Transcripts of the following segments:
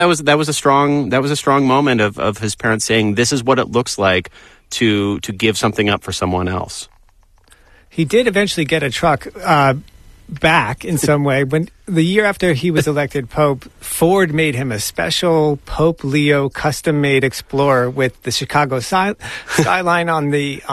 That was a strong moment of his parents saying, this is what it looks like to give something up for someone else. He did eventually get a truck back in some way. When the year after he was elected Pope, Ford made him a special Pope Leo custom-made Explorer with the Chicago skyline on the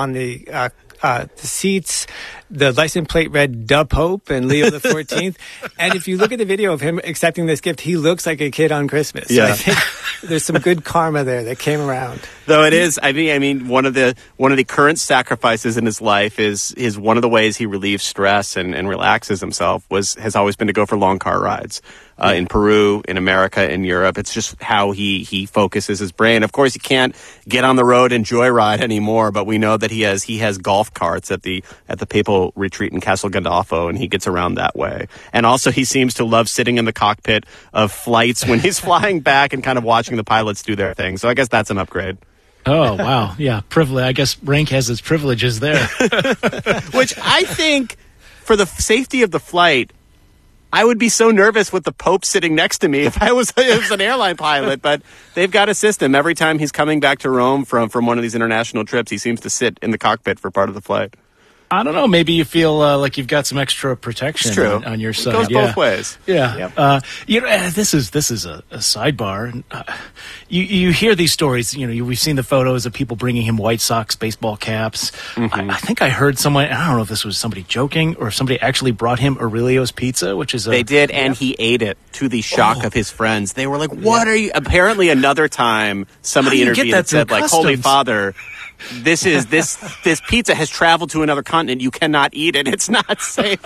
seats. The license plate read "Da Pope" and Leo the 14th. And if you look at the video of him accepting this gift, he looks like a kid on Christmas. Yeah. So I think there's some good karma there that came around. Though it is, I mean, one of the current sacrifices in his life is one of the ways he relieves stress and relaxes himself has always been to go for long car rides. In Peru, in America, in Europe. It's just how he focuses his brain. Of course, he can't get on the road and joyride anymore, but we know that he has golf carts at the papal retreat in Castel Gandolfo, and he gets around that way. And also, he seems to love sitting in the cockpit of flights when he's flying back and kind of watching the pilots do their thing. So I guess that's an upgrade. Oh, wow. Yeah, privilege. I guess rank has its privileges there. Which I think, for the safety of the flight, I would be so nervous with the Pope sitting next to me if I was an airline pilot, but they've got a system. Every time he's coming back to Rome from one of these international trips, he seems to sit in the cockpit for part of the flight. I don't know. Maybe you feel like you've got some extra protection on your side. It goes both ways. Yeah. Yep. This is a sidebar. You hear these stories. We've seen the photos of people bringing him White Sox baseball caps. Mm-hmm. I think I heard someone. I don't know if this was somebody joking or if somebody actually brought him Aurelio's pizza, which is they did, and he ate it to the shock of his friends. They were like, "What are you?" Apparently, another time somebody intervened and said, "Like, Holy Father." This pizza has traveled to another continent. You cannot eat it. It's not safe.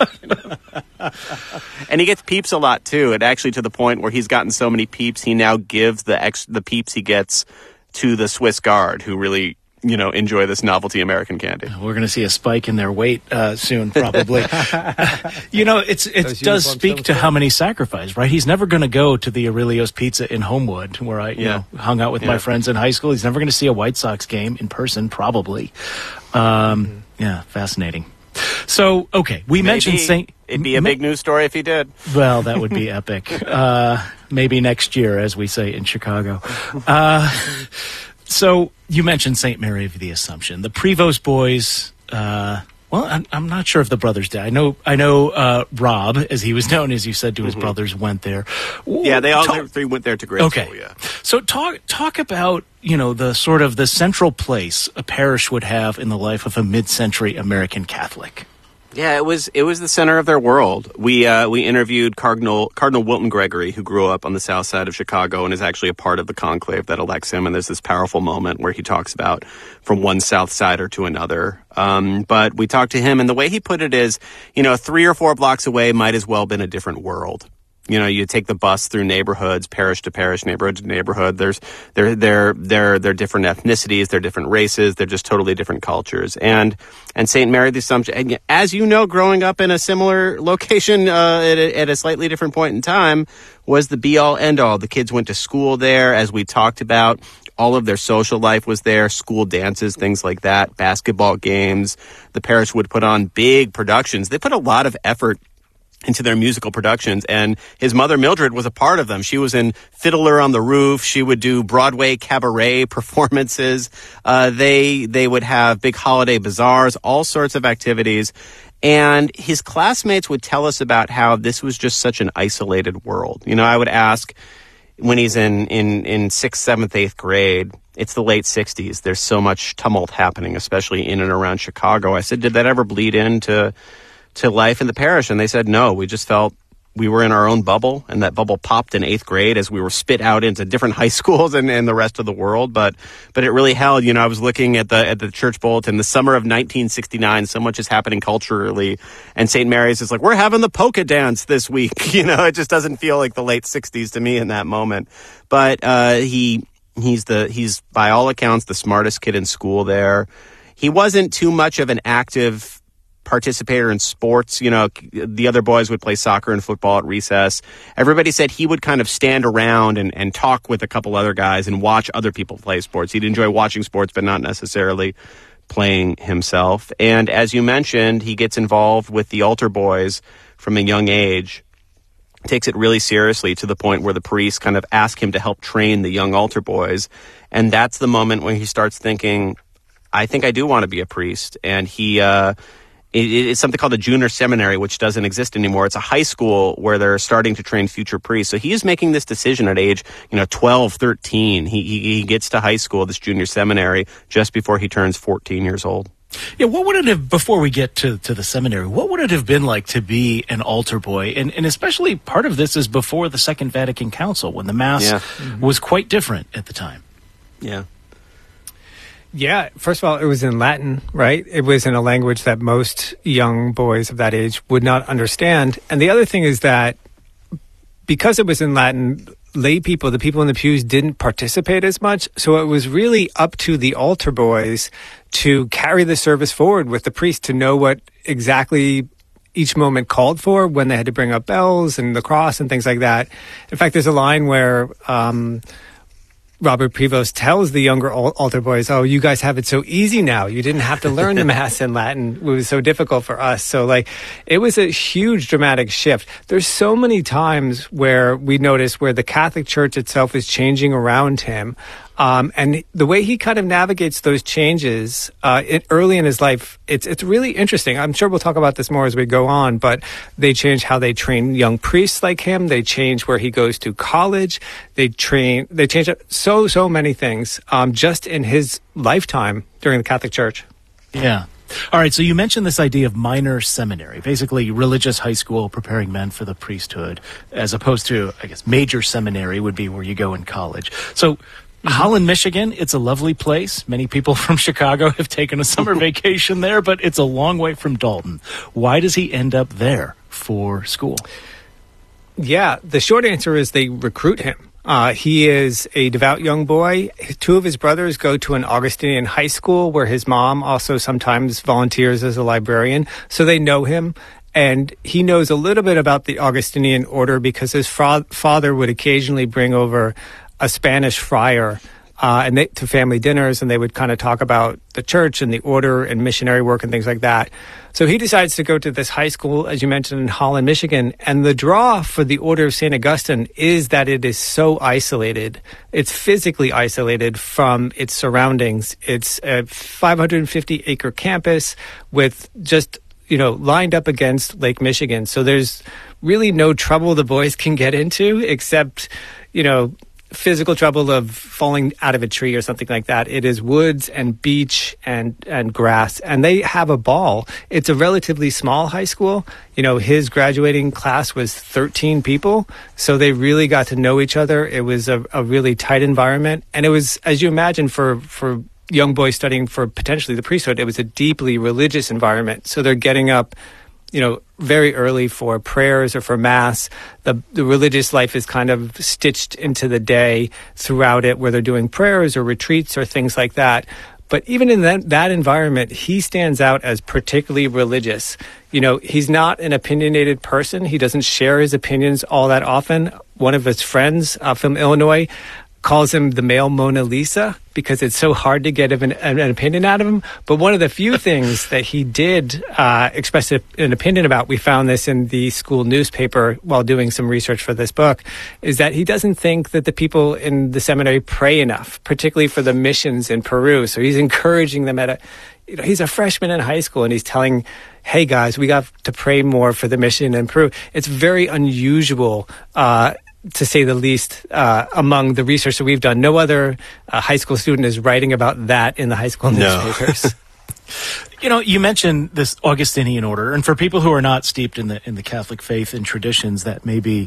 And he gets peeps a lot too. And actually, to the point where he's gotten so many peeps, he now gives the peeps he gets to the Swiss Guard, who really enjoy this novelty American candy. We're going to see a spike in their weight soon, probably. It does speak to how many sacrifices, right? He's never going to go to the Aurelio's Pizza in Homewood, where I hung out with my friends in high school. He's never going to see a White Sox game in person, probably. Yeah, fascinating. So, okay, we mentioned St. It'd be a big news story if he did. Well, that would be epic. Maybe next year, as we say in Chicago. So you mentioned St. Mary of the Assumption. The Prevost boys, I'm not sure if the brothers did. I know Rob, as he was known, as you said, to his brothers, went there. Yeah, they all three went there to grade school, yeah. So talk about, the sort of the central place a parish would have in the life of a mid-century American Catholic. Yeah, it was the center of their world. We interviewed Cardinal Wilton Gregory, who grew up on the south side of Chicago and is actually a part of the conclave that elects him. And there's this powerful moment where he talks about from one south sider to another. But we talked to him, and the way he put it is, 3 or 4 blocks away might as well have been a different world. You take the bus through neighborhoods, parish to parish, neighborhood to neighborhood. They're different ethnicities, they're different races, they're just totally different cultures. And St. Mary of the Assumption, as you know, growing up in a similar location at a slightly different point in time, was the be-all, end-all. The kids went to school there, as we talked about. All of their social life was there, school dances, things like that, basketball games. The parish would put on big productions. They put a lot of effort into their musical productions, and his mother Mildred was a part of them. She was in Fiddler on the Roof. She would do Broadway cabaret performances. They would have big holiday bazaars, all sorts of activities. And his classmates would tell us about how this was just such an isolated world. I would ask when he's in 6th, 7th, 8th grade, it's the late 60s. There's so much tumult happening, especially in and around Chicago. I said, did that ever bleed into life in the parish? And they said no. We just felt we were in our own bubble, and that bubble popped in 8th grade as we were spit out into different high schools and the rest of the world. But it really held. I was looking at the church bulletin, the summer of 1969. So much is happening culturally, and St. Mary's is like, we're having the polka dance this week. It just doesn't feel like the late 60s to me in that moment. But he's by all accounts the smartest kid in school there. He wasn't too much of an active participator in sports. The other boys would play soccer and football at recess. Everybody said he would kind of stand around and talk with a couple other guys and watch other people play sports. He'd enjoy watching sports, but not necessarily playing himself. And as you mentioned, he gets involved with the altar boys from a young age. takes it really seriously to the point where the priests kind of ask him to help train the young altar boys. And that's the moment when he starts thinking, I think I do want to be a priest. And it's something called a junior seminary, which doesn't exist anymore. It's a high school where they're starting to train future priests. So he is making this decision at age, 12, 13. He gets to high school, this junior seminary, just before he turns 14 years old. Yeah, what would it have, before we get to the seminary, what would it have been like to be an altar boy? And especially part of this is before the Second Vatican Council, when the Mass was quite different at the time. Yeah. Yeah, first of all, it was in Latin, right? It was in a language that most young boys of that age would not understand. And the other thing is that because it was in Latin, lay people, the people in the pews, didn't participate as much. So it was really up to the altar boys to carry the service forward with the priest, to know what exactly each moment called for, when they had to bring up bells and the cross and things like that. In fact, there's a line where Robert Prevost tells the younger altar boys, oh, you guys have it so easy now. You didn't have to learn the Mass in Latin. It was so difficult for us. So, it was a huge dramatic shift. There's so many times where we notice where the Catholic Church itself is changing around him. And the way he kind of navigates those changes early in his life, it's really interesting. I'm sure we'll talk about this more as we go on, but they change how they train young priests like him. They change where he goes to college. They change so many things just in his lifetime during the Catholic Church. Yeah. All right, so you mentioned this idea of minor seminary, basically religious high school preparing men for the priesthood, as opposed to, I guess, major seminary would be where you go in college. So Holland, Michigan, it's a lovely place. Many people from Chicago have taken a summer vacation there, but it's a long way from Dalton. Why does he end up there for school? Yeah, the short answer is they recruit him. He is a devout young boy. Two of his brothers go to an Augustinian high school where his mom also sometimes volunteers as a librarian, so they know him. And he knows a little bit about the Augustinian order because his father would occasionally bring over a Spanish friar to family dinners, and they would kind of talk about the church and the order and missionary work and things like that. So he decides to go to this high school, as you mentioned, in Holland, Michigan. And the draw for the Order of St. Augustine is that it is so isolated. It's physically isolated from its surroundings. It's a 550-acre campus with just, lined up against Lake Michigan. So there's really no trouble the boys can get into except, physical trouble of falling out of a tree or something like that. It is woods and beach and grass, and they have a ball. It's a relatively small high school. His graduating class was 13 people, so they really got to know each other. It was a really tight environment, and it was, as you imagine, for young boys studying for potentially the priesthood, it was a deeply religious environment. So they're getting up very early for prayers or for Mass. The religious life is kind of stitched into the day throughout it, where they're doing prayers or retreats or things like that. But even in that environment, he stands out as particularly religious. He's not an opinionated person. He doesn't share his opinions all that often. One of his friends from Illinois calls him the male Mona Lisa because it's so hard to get an opinion out of him. But one of the few things that he did express an opinion about, we found this in the school newspaper while doing some research for this book, is that he doesn't think that the people in the seminary pray enough, particularly for the missions in Peru. So he's encouraging them he's a freshman in high school, and he's telling, hey guys, we got to pray more for the mission in Peru. It's very unusual, to say the least, among the research that we've done. No other high school student is writing about that in the high school newspapers. You mentioned this Augustinian order, and for people who are not steeped in the Catholic faith and traditions, that may be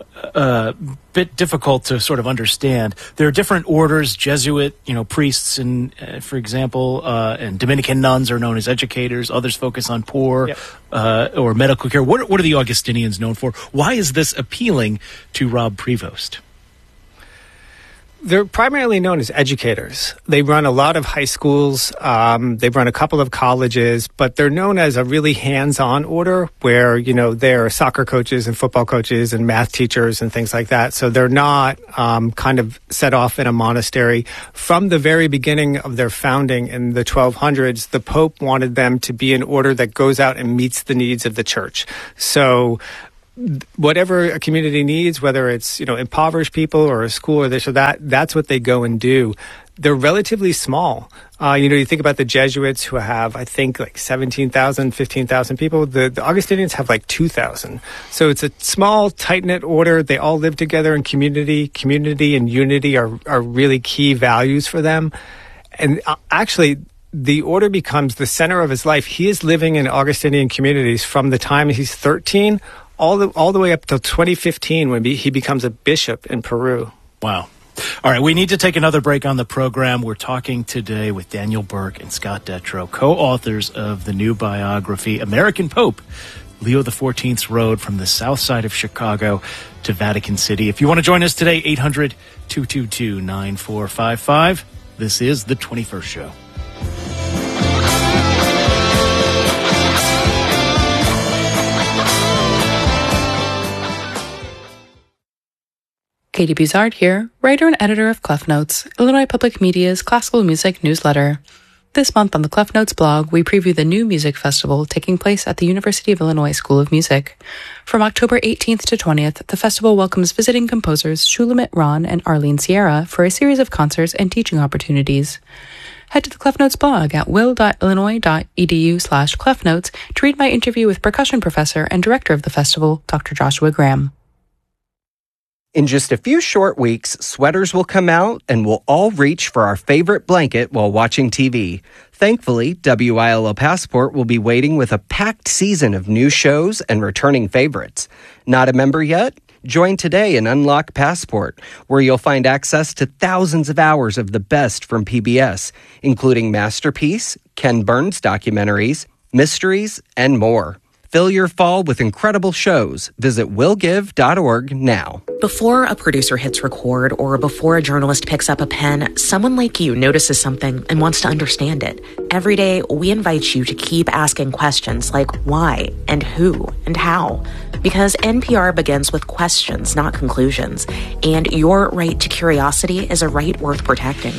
a bit difficult to sort of understand. There are different orders, Jesuit, priests, and for example, and Dominican nuns are known as educators. Others focus on poor or medical care. What are the Augustinians known for? Why is this appealing to Rob Prevost? They're primarily known as educators. They run a lot of high schools. They run a couple of colleges, but they're known as a really hands-on order where, they're soccer coaches and football coaches and math teachers and things like that. So they're not kind of set off in a monastery. From the very beginning of their founding in the 1200s, the Pope wanted them to be an order that goes out and meets the needs of the church. So whatever a community needs, whether it's, impoverished people or a school or this or that, that's what they go and do. They're relatively small. You think about the Jesuits who have, I think, like 17,000, 15,000 people. The Augustinians have like 2,000. So it's a small, tight-knit order. They all live together in community. Community and unity are really key values for them. And actually, the order becomes the center of his life. He is living in Augustinian communities from the time he's 13 all the way up till 2015 when he becomes a bishop in Peru. Wow. All right, we need to take another break on the program. We're talking today with Daniel Burke and Scott Detrow, co-authors of the new biography, American Pope, Leo XIV's Road from the South Side of Chicago to Vatican City. If you want to join us today, 800-222-9455. This is The 21st Show. Katie Buzard here, writer and editor of Clef Notes, Illinois Public Media's classical music newsletter. This month on the Clef Notes blog, we preview the new music festival taking place at the University of Illinois School of Music. From October 18th to 20th, the festival welcomes visiting composers Shulamit Ron and Arlene Sierra for a series of concerts and teaching opportunities. Head to the Clef Notes blog at will.illinois.edu/clefnotes to read my interview with percussion professor and director of the festival, Dr. Joshua Graham. In just a few short weeks, sweaters will come out and we'll all reach for our favorite blanket while watching TV. Thankfully, WILO Passport will be waiting with a packed season of new shows and returning favorites. Not a member yet? Join today and unlock Passport, where you'll find access to thousands of hours of the best from PBS, including Masterpiece, Ken Burns documentaries, mysteries, and more. Fill your fall with incredible shows. Visit willgive.org now. Before a producer hits record or before a journalist picks up a pen, someone like you notices something and wants to understand it. Every day, we invite you to keep asking questions like why and who and how. Because NPR begins with questions, not conclusions. And your right to curiosity is a right worth protecting.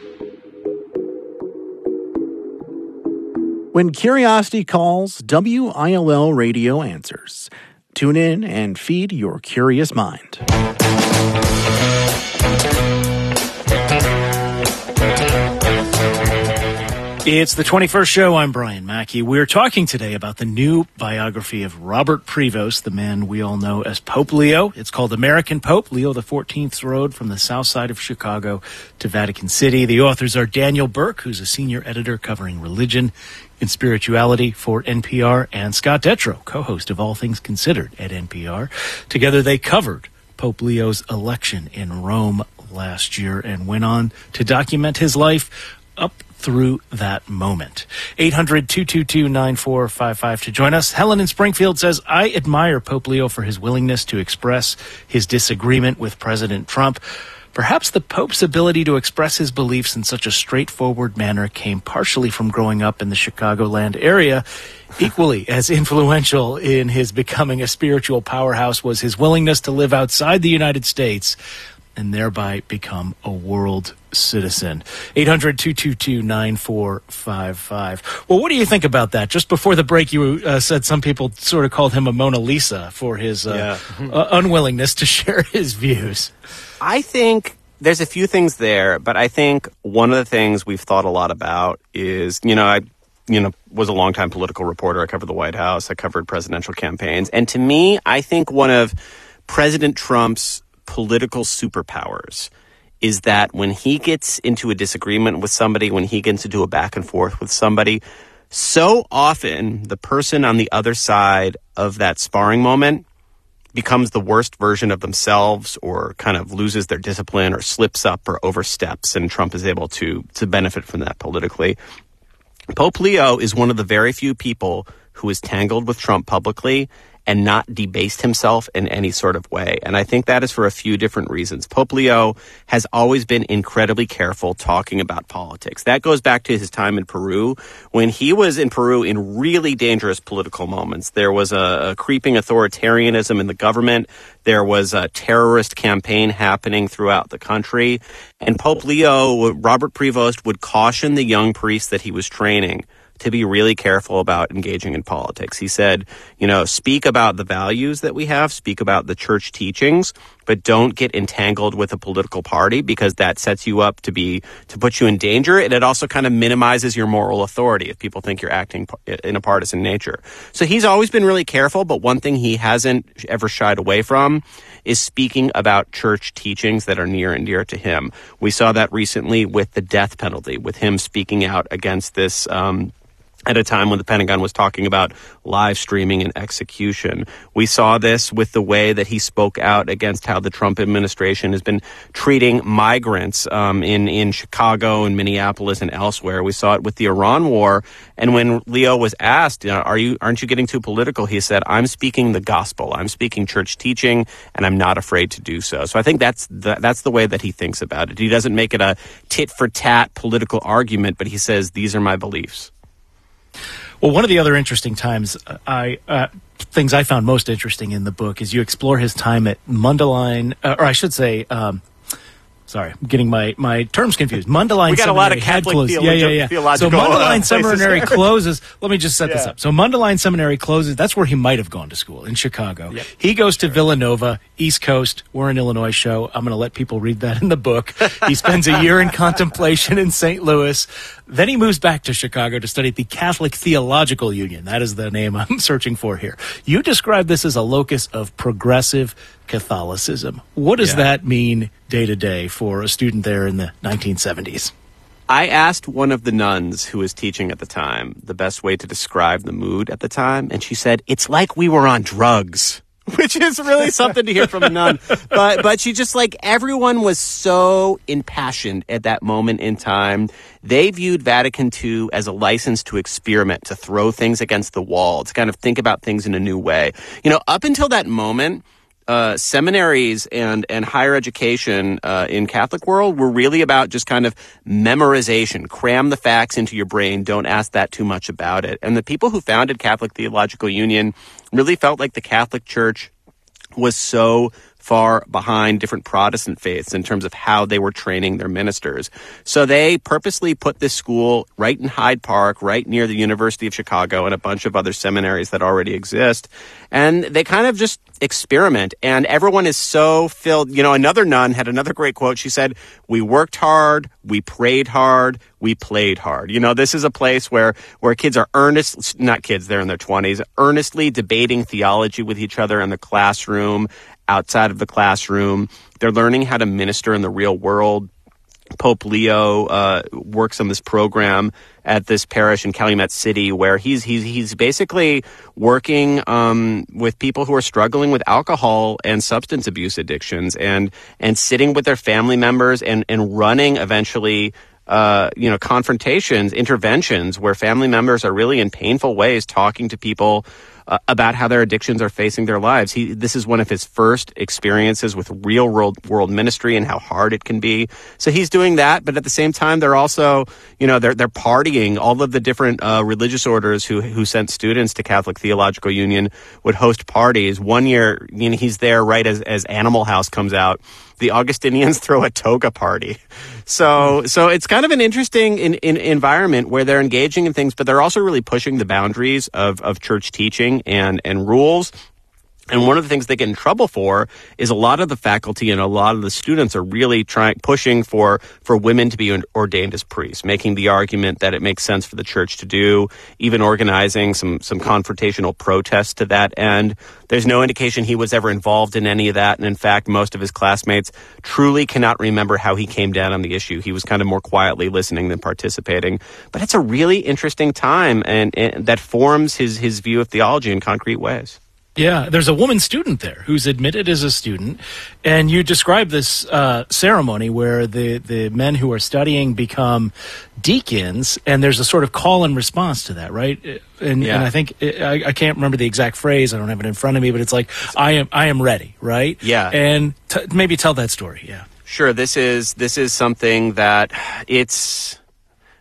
When curiosity calls, WILL Radio answers. Tune in and feed your curious mind. It's the 21st Show. I'm Brian Mackey. We're talking today about the new biography of Robert Prevost, the man we all know as Pope Leo. It's called American Pope, Leo XIV's Road from the South Side of Chicago to Vatican City. The authors are Daniel Burke, who's a senior editor covering religion and spirituality for NPR, and Scott Detrow, co-host of All Things Considered at NPR. Together they covered Pope Leo's election in Rome last year and went on to document his life up through that moment. 800-222-9455 to join us. Helen in Springfield says, I admire Pope Leo for his willingness to express his disagreement with President Trump. Perhaps the Pope's ability to express his beliefs in such a straightforward manner came partially from growing up in the Chicagoland area. Equally as influential in his becoming a spiritual powerhouse was his willingness to live outside the United States and thereby become a world citizen. 800-222-9455. Well, what do you think about that? Just before the break, you said some people sort of called him a Mona Lisa for his unwillingness to share his views. I think there's a few things there, but I think one of the things we've thought a lot about is, I was a longtime political reporter. I covered the White House. I covered presidential campaigns. And to me, I think one of President Trump's political superpowers is that when he gets into a disagreement with somebody, when he gets into a back and forth with somebody, so often the person on the other side of that sparring moment becomes the worst version of themselves or kind of loses their discipline or slips up or oversteps, and Trump is able to benefit from that politically. Pope Leo is one of the very few people who is tangled with Trump publicly and not debased himself in any sort of way. And I think that is for a few different reasons. Pope Leo has always been incredibly careful talking about politics. That goes back to his time in Peru. When he was in Peru in really dangerous political moments, there was a creeping authoritarianism in the government. There was a terrorist campaign happening throughout the country. And Pope Leo, Robert Prevost, would caution the young priests that he was training to be really careful about engaging in politics. He said, speak about the values that we have, speak about the church teachings, but don't get entangled with a political party, because that sets you up to put you in danger. And it also kind of minimizes your moral authority if people think you're acting in a partisan nature. So he's always been really careful, but one thing he hasn't ever shied away from is speaking about church teachings that are near and dear to him. We saw that recently with the death penalty, with him speaking out against this at a time when the Pentagon was talking about live streaming and execution. We saw this with the way that he spoke out against how the Trump administration has been treating migrants in Chicago and Minneapolis and elsewhere. We saw it with the Iran war. And when Leo was asked, aren't you getting too political? He said, I'm speaking the gospel. I'm speaking church teaching, and I'm not afraid to do so. So I think that's the way that he thinks about it. He doesn't make it a tit-for-tat political argument, but he says, these are my beliefs. Well, one of the other interesting things I found most interesting in the book is you explore his time at Mundelein, or I should say, sorry, I'm getting my terms confused. Mundelein we got Seminary a lot of Catholic theological So Mundelein Seminary closes. Let me just set this up. So Mundelein Seminary closes. That's where he might have gone to school, in Chicago. Yep. He goes to Villanova, East Coast. We're an Illinois show. I'm going to let people read that in the book. He spends a year in contemplation in St. Louis. Then he moves back to Chicago to study at the Catholic Theological Union. That is the name I'm searching for here. You describe this as a locus of progressive Catholicism. What does that mean day to day for a student there in the 1970s? I asked one of the nuns who was teaching at the time the best way to describe the mood at the time, and she said, it's like we were on drugs. Which is really something to hear from a nun. But she just, everyone was so impassioned at that moment in time. They viewed Vatican II as a license to experiment, to throw things against the wall, to kind of think about things in a new way. Up until that moment, seminaries and higher education in Catholic world were really about just kind of memorization. Cram the facts into your brain. Don't ask that too much about it. And the people who founded Catholic Theological Union really felt like the Catholic Church was so far behind different Protestant faiths in terms of how they were training their ministers. So they purposely put this school right in Hyde Park, right near the University of Chicago and a bunch of other seminaries that already exist. And they kind of just experiment. And everyone is so filled. Another nun had another great quote. She said, we worked hard, we prayed hard, we played hard. This is a place where kids are not kids, they're in their 20s, earnestly debating theology with each other in the classroom, outside of the classroom. They're learning how to minister in the real world. Pope Leo works on this program at this parish in Calumet City where he's basically working with people who are struggling with alcohol and substance abuse addictions and sitting with their family members and running eventually confrontations, interventions where family members are really in painful ways talking to people about how their addictions are facing their lives. This is one of his first experiences with real world ministry and how hard it can be. So he's doing that, but at the same time, they're also, they're partying. All of the different religious orders who sent students to Catholic Theological Union would host parties. One year, he's there right as Animal House comes out. The Augustinians throw a toga party. So it's kind of an interesting environment where they're engaging in things, but they're also really pushing the boundaries of church teaching and rules. And one of the things they get in trouble for is a lot of the faculty and a lot of the students are really pushing for women to be ordained as priests, making the argument that it makes sense for the church to do, even organizing some confrontational protests to that end. There's no indication he was ever involved in any of that. And in fact, most of his classmates truly cannot remember how he came down on the issue. He was kind of more quietly listening than participating. But it's a really interesting time and that forms his view of theology in concrete ways. Yeah, there's a woman student there who's admitted as a student, and you describe this ceremony where the men who are studying become deacons, and there's a sort of call and response to that, right? And I think I can't remember the exact phrase. I don't have it in front of me, but it's like I am ready, right? Yeah, and maybe tell that story. Yeah, sure. This is something that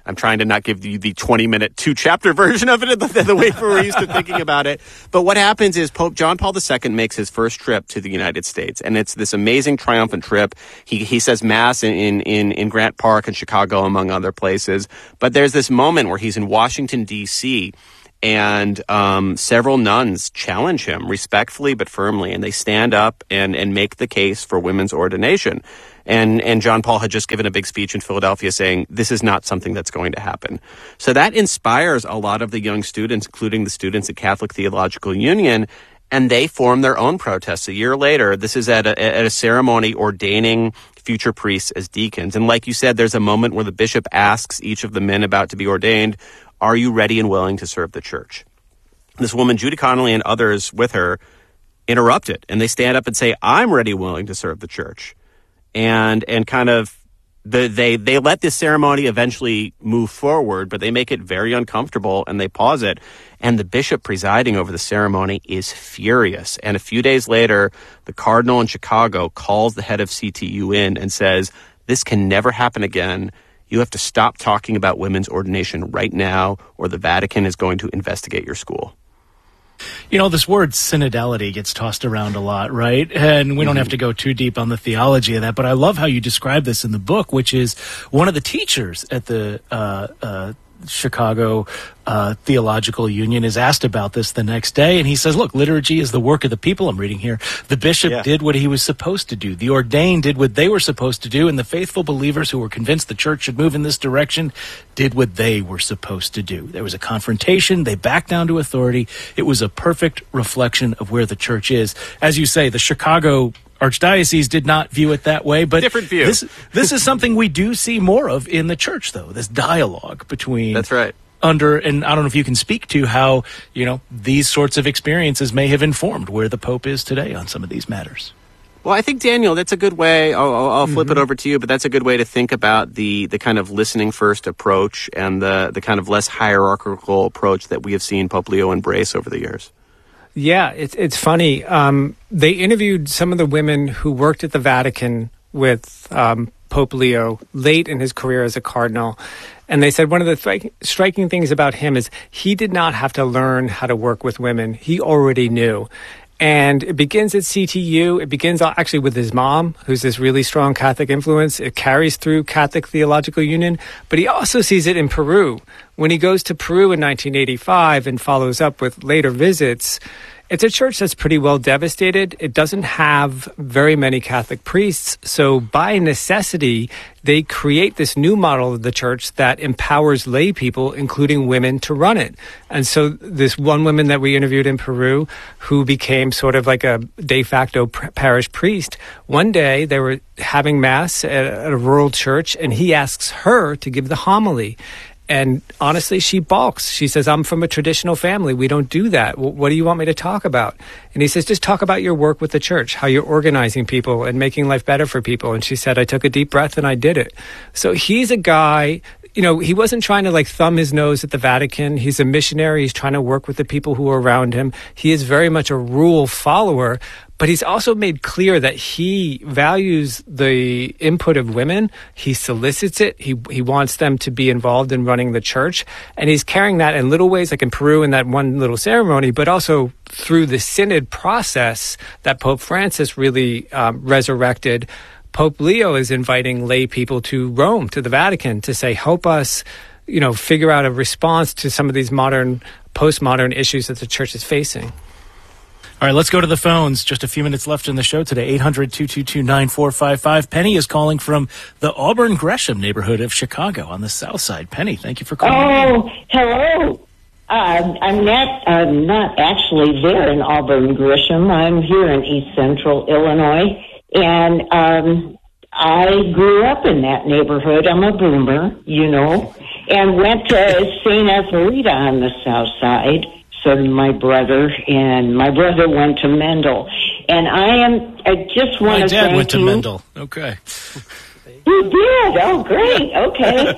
I'm trying to not give you the 20-minute 2-chapter version of it the way we're used to thinking about it. But what happens is Pope John Paul II makes his first trip to the United States, and it's this amazing triumphant trip. He says Mass in Grant Park in Chicago, among other places. But there's this moment where he's in Washington, D.C., and several nuns challenge him respectfully but firmly, and they stand up and make the case for women's ordination. And John Paul had just given a big speech in Philadelphia saying, this is not something that's going to happen. So that inspires a lot of the young students, including the students at Catholic Theological Union, and they form their own protests. A year later, this is at a ceremony ordaining future priests as deacons. And like you said, there's a moment where the bishop asks each of the men about to be ordained, are you ready and willing to serve the church? This woman, Judy Connolly, and others with her interrupt it, and they stand up and say, I'm ready and willing to serve the church. And kind of they let this ceremony eventually move forward, but they make it very uncomfortable and they pause it. And the bishop presiding over the ceremony is furious. And a few days later, the cardinal in Chicago calls the head of CTU in and says, this can never happen again. You have to stop talking about women's ordination right now, or the Vatican is going to investigate your school. You know, this word synodality gets tossed around a lot, right? And we don't have to go too deep on the theology of that, but I love how you describe this in the book, which is one of the teachers at the Chicago Theological Union is asked about this the next day, and he says, look, liturgy is the work of the people. I'm reading here. The bishop did what he was supposed to do. The ordained did what they were supposed to do, and the faithful believers who were convinced the church should move in this direction did what they were supposed to do. There was a confrontation. They backed down to authority. It was a perfect reflection of where the church is. As you say, the Chicago Archdiocese did not view it that way, but different view. This is something we do see more of in the church, though, this dialogue between... That's right. And I don't know if you can speak to how, these sorts of experiences may have informed where the Pope is today on some of these matters. Well, I think, Daniel, that's a good way. I'll flip it over to you, but that's a good way to think about the kind of listening first approach and the kind of less hierarchical approach that we have seen Pope Leo embrace over the years. Yeah, it's funny. They interviewed some of the women who worked at the Vatican with Pope Leo late in his career as a cardinal. And they said one of the striking things about him is he did not have to learn how to work with women. He already knew. And it begins at CTU. It begins actually with his mom, who's this really strong Catholic influence. It carries through Catholic Theological Union. But he also sees it in Peru. When he goes to Peru in 1985 and follows up with later visits, it's a church that's pretty well devastated. It doesn't have very many Catholic priests. So by necessity, they create this new model of the church that empowers lay people, including women, to run it. And so this one woman that we interviewed in Peru, who became sort of like a de facto parish priest, one day they were having Mass at a rural church, and he asks her to give the homily. And honestly, she balks. She says, I'm from a traditional family. We don't do that. What do you want me to talk about? And he says, just talk about your work with the church, how you're organizing people and making life better for people. And she said, I took a deep breath and I did it. So he's a guy, he wasn't trying to thumb his nose at the Vatican. He's a missionary. He's trying to work with the people who are around him. He is very much a rule follower. But he's also made clear that he values the input of women. He solicits it. He wants them to be involved in running the church. And he's carrying that in little ways, like in Peru in that one little ceremony, but also through the synod process that Pope Francis really resurrected. Pope Leo is inviting lay people to Rome, to the Vatican, to say, help us, figure out a response to some of these postmodern issues that the church is facing. All right, let's go to the phones. Just a few minutes left in the show today. 800-222-9455. Penny is calling from the Auburn Gresham neighborhood of Chicago on the south side. Penny, thank you for calling. Oh, hello. I'm not actually there in Auburn Gresham. I'm here in East Central Illinois, and I grew up in that neighborhood. I'm a boomer, and went to St. Ethelreda on the south side. So did my brother, and my brother went to Mendel. And I just want to thank you. My dad went to Mendel. Okay. You did? Oh, great. Okay.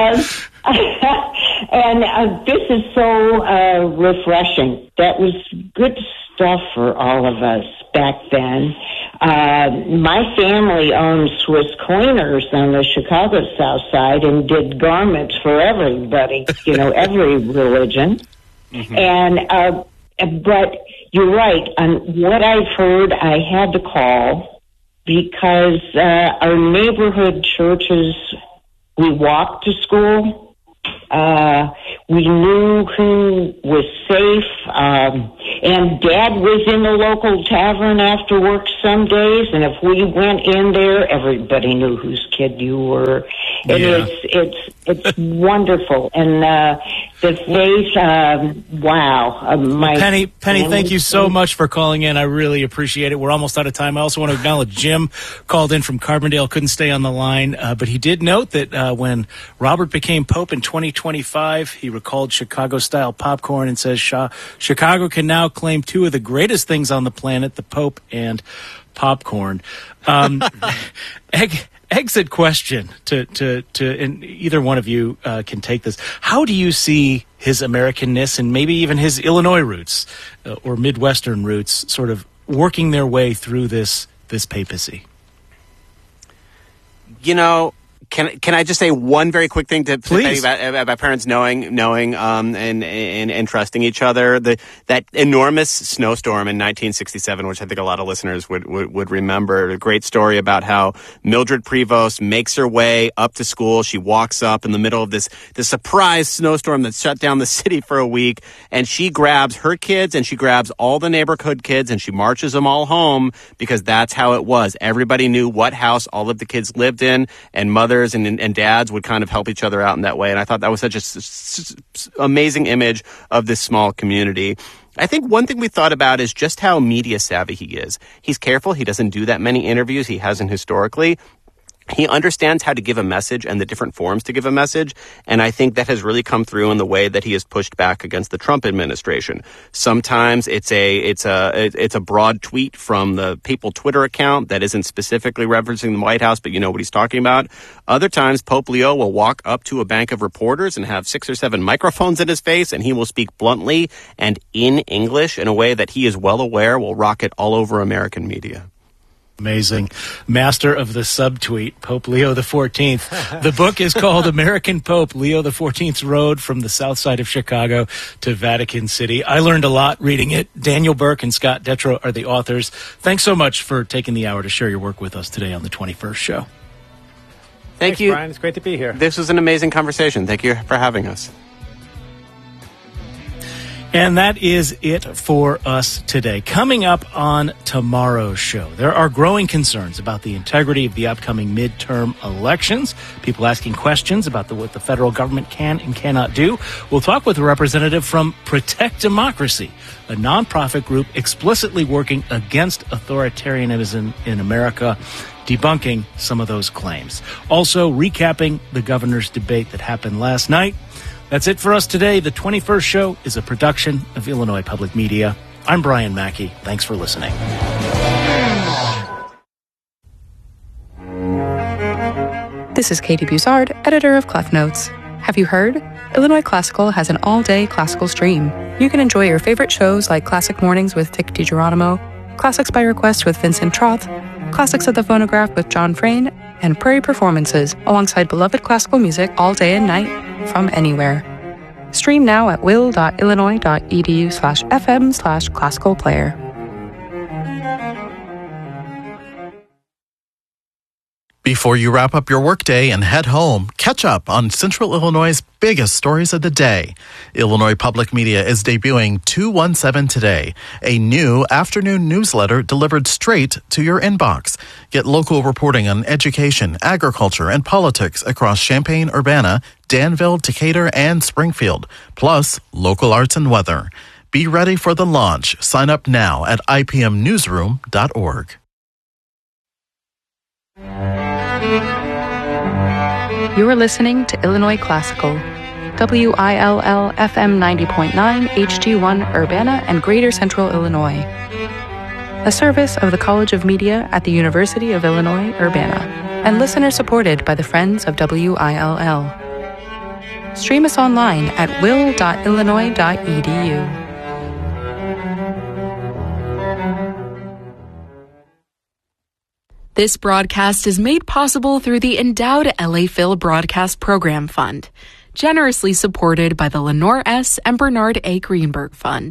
And this is so refreshing. That was good stuff for all of us back then. My family owned Swiss Cleaners on the Chicago South Side and did garments for everybody, every religion. And but you're right. On what I've heard, I had to call because our neighborhood churches, we walked to school. We knew who was safe, and Dad was in the local tavern after work some days, and if we went in there, everybody knew whose kid you were. And it's wonderful. And the faith, wow. Penny, thank you so much for calling in. I really appreciate it. We're almost out of time. I also want to acknowledge Jim called in from Carbondale, couldn't stay on the line, but he did note that when Robert became Pope in 2025, he recalled Chicago-style popcorn and says Chicago can now claim two of the greatest things on the planet, the Pope and popcorn. Exit question to and either one of you can take this. How do you see his Americanness and maybe even his Illinois roots or Midwestern roots sort of working their way through this papacy? Can I just say one very quick thing to Penny about parents knowing and trusting each other? That enormous snowstorm in 1967, which I think a lot of listeners would remember. A great story about how Mildred Prevost makes her way up to school. She walks up in the middle of this surprise snowstorm that shut down the city for a week, and she grabs her kids and she grabs all the neighborhood kids and she marches them all home because that's how it was. Everybody knew what house all of the kids lived in, and mothers and dads would kind of help each other out in that way. And I thought that was such an amazing image of this small community. I think one thing we thought about is just how media savvy he is. He's careful. He doesn't do that many interviews. He hasn't historically. He understands how to give a message and the different forms to give a message, and I think that has really come through in the way that he has pushed back against the Trump administration. Sometimes it's a broad tweet from the papal Twitter account that isn't specifically referencing the White House, but you know what he's talking about. Other times, Pope Leo will walk up to a bank of reporters and have 6 or 7 microphones in his face, and he will speak bluntly and in English in a way that he is well aware will rocket all over American media. Amazing. Master of the subtweet, Pope Leo XIV. The book is called American Pope, Leo XIV's Road from the South Side of Chicago to Vatican City. I learned a lot reading it. Daniel Burke and Scott Detrow are the authors. Thanks so much for taking the hour to share your work with us today on the 21st show. Thanks, you, Brian. It's great to be here. This was an amazing conversation. Thank you for having us. And that is it for us today. Coming up on tomorrow's show, there are growing concerns about the integrity of the upcoming midterm elections. People asking questions about what the federal government can and cannot do. We'll talk with a representative from Protect Democracy, a nonprofit group explicitly working against authoritarianism in America, debunking some of those claims. Also, recapping the governor's debate that happened last night. That's it for us today. The 21st Show is a production of Illinois Public Media. I'm Brian Mackey. Thanks for listening. This is Katie Bussard, editor of Clef Notes. Have you heard? Illinois Classical has an all-day classical stream. You can enjoy your favorite shows like Classic Mornings with Dick DiGeronimo, Classics by Request with Vincent Troth, Classics at the Phonograph with John Frayne, and Prairie Performances alongside beloved classical music all day and night from anywhere. Stream now at will.illinois.edu/fm/classical player. Before you wrap up your workday and head home, catch up on Central Illinois' biggest stories of the day. Illinois Public Media is debuting 217 Today, a new afternoon newsletter delivered straight to your inbox. Get local reporting on education, agriculture, and politics across Champaign-Urbana, Danville, Decatur, and Springfield, plus local arts and weather. Be ready for the launch. Sign up now at ipmnewsroom.org. You're listening to Illinois Classical, WILL FM 90.9 HD1 Urbana and Greater Central Illinois, a service of the College of Media at the University of Illinois Urbana, and listener supported by the Friends of WILL. Stream us online at will.illinois.edu. This broadcast is made possible through the endowed LA Phil Broadcast Program Fund, generously supported by the Lenore S. and Bernard A. Greenberg Fund.